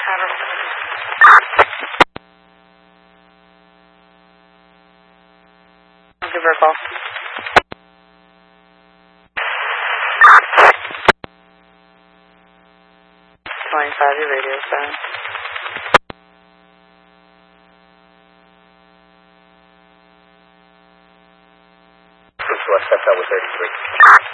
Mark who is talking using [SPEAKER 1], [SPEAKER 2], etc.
[SPEAKER 1] Give her a call. 25, your radio's down.
[SPEAKER 2] West, that's over 33.